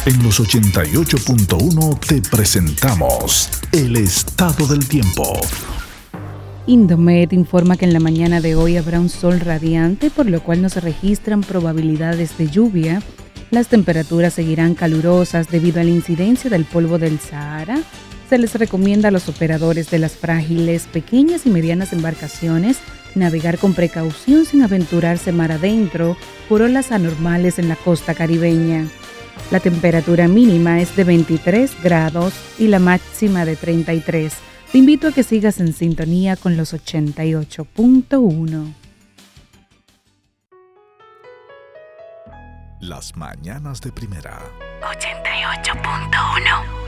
En los 88.1 te presentamos el estado del tiempo. Indomet informa que en la mañana de hoy habrá un sol radiante, por lo cual no se registran probabilidades de lluvia. Las temperaturas seguirán calurosas debido a la incidencia del polvo del Sahara. Se les recomienda a los operadores de las frágiles, pequeñas y medianas embarcaciones navegar con precaución sin aventurarse mar adentro por olas anormales en la costa caribeña. La temperatura mínima es de 23 grados y la máxima de 33. Te invito a que sigas en sintonía con los 88.1. Las mañanas de primera. 88.1